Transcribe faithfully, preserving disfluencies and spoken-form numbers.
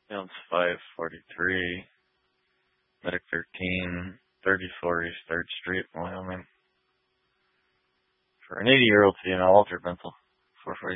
Fields five forty-three, Medic thirteen, thirty-four East third Street, Wyoming. For an eighty-year-old female, altered mental, four forty.